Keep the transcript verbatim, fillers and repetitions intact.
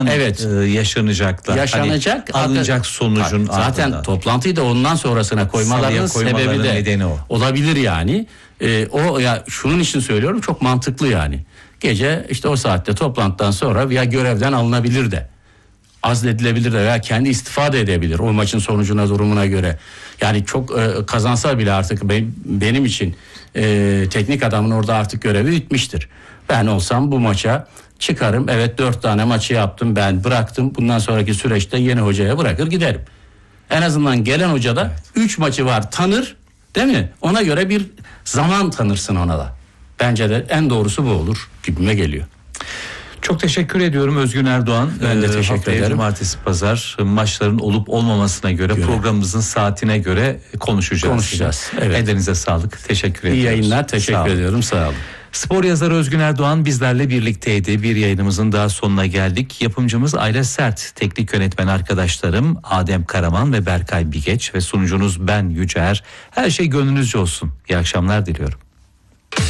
Evet. e, yaşanacaklar. Yaşanacak. Hani alınacak sonucun zaten ardından. Toplantıyı da ondan sonrasına koymalarının sebebi de nedeni o. olabilir yani. Ee, o ya şunun için söylüyorum, çok mantıklı yani. Gece işte o saatte toplantıdan sonra ya görevden alınabilir de, azledilebilir de veya kendi istifa da edebilir o maçın sonucuna, durumuna göre. Yani çok e, kazansa bile artık benim, benim için e, teknik adamın orada artık görevi bitmiştir. Ben olsam bu maça çıkarım, evet dört tane maçı yaptım, ben bıraktım, bundan sonraki süreçte yeni hocaya bırakır giderim. En azından gelen hoca da üç maçı var, tanır değil mi? Ona göre bir zaman tanırsın ona da. Bence de en doğrusu bu olur gibime geliyor. Çok teşekkür ediyorum Özgün Erdoğan. Ben de teşekkür Haftaya ederim. Cumartesi, pazar maçların olup olmamasına göre, göre. programımızın saatine göre konuşacağız. Konuşacağız. Evet. Ellerinize sağlık. Teşekkür ediyoruz. İyi yayınlar. Teşekkür Sağ olun. ediyorum. Sağ olun. Spor yazarı Özgün Erdoğan bizlerle birlikteydi. Bir yayınımızın daha sonuna geldik. Yapımcımız Ayla Sert, teknik yönetmen arkadaşlarım Adem Karaman ve Berkay Bigeç ve sunucunuz ben Yüce Er. Her şey gönlünüzce olsun. İyi akşamlar diliyorum.